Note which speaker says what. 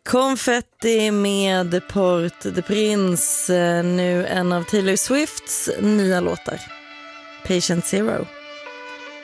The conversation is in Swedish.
Speaker 1: Konfetti med Port de Prince, nu en av Taylor Swifts nya låtar, Patient Zero.